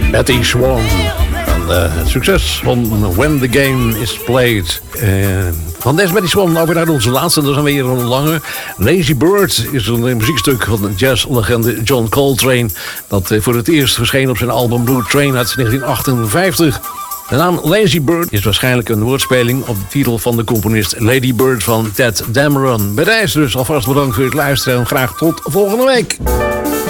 Betty Swan. Het succes van When the Game is Played. Van deze Betty Swan over naar onze laatste. Dat is weer een lange. Lazy Bird is een muziekstuk van jazzlegende John Coltrane. Dat voor het eerst verscheen op zijn album Blue Train uit 1958. De naam Lazy Bird is waarschijnlijk een woordspeling op de titel van de componist Lady Bird van Ted Dameron. Bij deze dus alvast bedankt voor het luisteren en graag tot volgende week.